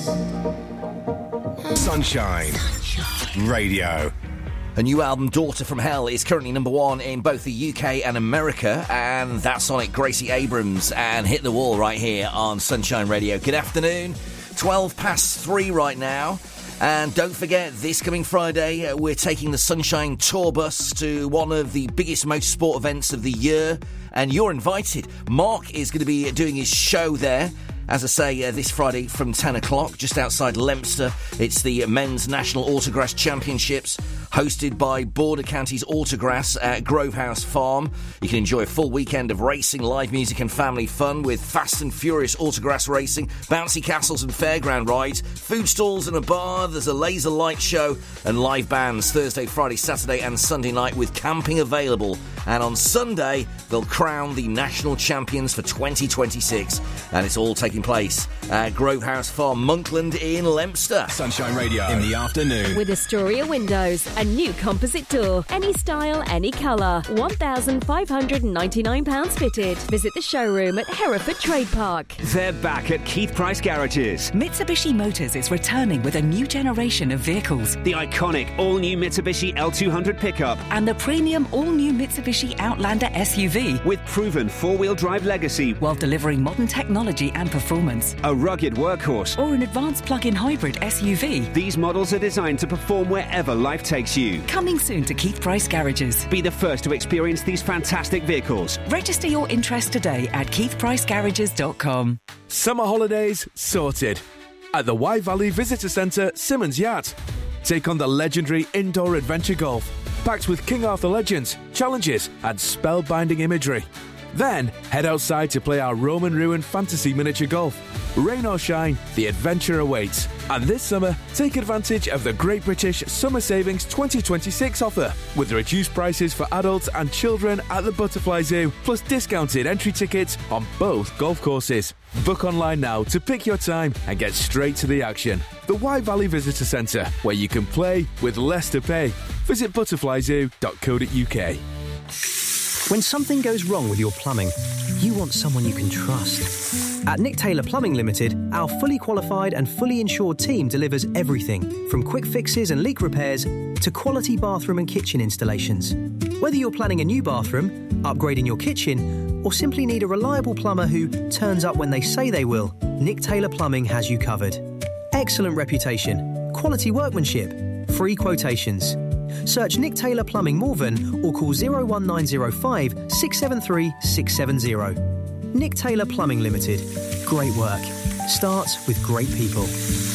Sunshine Radio. A new album, Daughter from Hell, is currently number one in both the UK and America, and that's on it, Gracie Abrams, and Hit the Wall right here on Sunshine Radio. Good afternoon, 12 past 3 right now, and don't forget, this coming Friday, we're taking the Sunshine Tour Bus to one of the biggest motorsport events of the year, and you're invited. Mark is going to be doing his show there. As I say, this Friday from 10 o'clock, just outside Leominster. It's the Men's National Autograss Championships, hosted by Border Counties Autograss at Grove House Farm. You can enjoy a full weekend of racing, live music and family fun with Fast and Furious Autograss racing, bouncy castles and fairground rides, food stalls and a bar. There's a laser light show and live bands Thursday, Friday, Saturday and Sunday night with camping available. And on Sunday, they'll crown the national champions for 2026. And it's all taking place at Grove House Farm, Monkland in Leominster. Sunshine Radio in the afternoon. With Astoria Windows, a new composite door. Any style, any colour. £1,599 fitted. Visit the showroom at Hereford Trade Park. They're back at Keith Price Garages. Mitsubishi Motors is returning with a new generation of vehicles. The iconic all-new Mitsubishi L200 pickup. And the premium all-new Mitsubishi Outlander SUV. With proven four-wheel drive legacy. While delivering modern technology and performance. A rugged workhorse. Or an advanced plug-in hybrid SUV. These models are designed to perform wherever life takes you. Coming soon to Keith Price Garages. Be the first to experience these fantastic vehicles. Register your interest today at keithpricegarages.com. Summer holidays sorted. At the Wye Valley Visitor Centre, Simmons Yacht. Take on the legendary indoor adventure golf, packed with King Arthur legends, challenges and spellbinding imagery. Then, head outside to play our Roman Ruin fantasy miniature golf. Rain or shine, the adventure awaits. And this summer, take advantage of the Great British Summer Savings 2026 offer, with reduced prices for adults and children at the Butterfly Zoo, plus discounted entry tickets on both golf courses. Book online now to pick your time and get straight to the action. The Wye Valley Visitor Centre, where you can play with less to pay. Visit butterflyzoo.co.uk. When something goes wrong with your plumbing, you want someone you can trust. At Nick Taylor Plumbing Limited, our fully qualified and fully insured team delivers everything from quick fixes and leak repairs to quality bathroom and kitchen installations. Whether you're planning a new bathroom, upgrading your kitchen, or simply need a reliable plumber who turns up when they say they will, Nick Taylor Plumbing has you covered. Excellent reputation, quality workmanship, free quotations. Search Nick Taylor Plumbing Morven or call 01905 673 670. Nick Taylor Plumbing Limited. Great work. Starts with great people.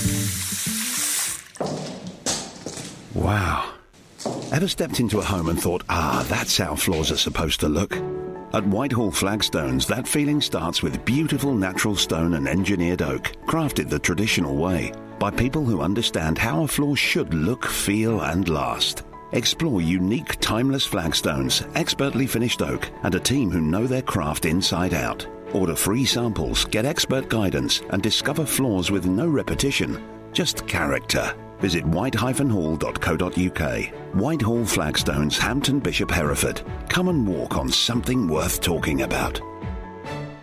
Wow. Ever stepped into a home and thought, that's how floors are supposed to look? At Whitehall Flagstones, that feeling starts with beautiful natural stone and engineered oak, crafted the traditional way, by people who understand how a floor should look, feel and last. Explore unique, timeless flagstones, expertly finished oak, and a team who know their craft inside out. Order free samples, get expert guidance, and discover floors with no repetition, just character. Visit white-hall.co.uk. Whitehall Flagstones, Hampton Bishop, Hereford. Come and walk on something worth talking about.